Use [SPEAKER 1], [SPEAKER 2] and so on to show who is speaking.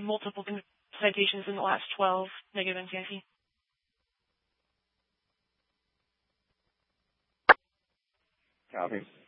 [SPEAKER 1] multiple citations in the last 12, negative NCIC.
[SPEAKER 2] Copy.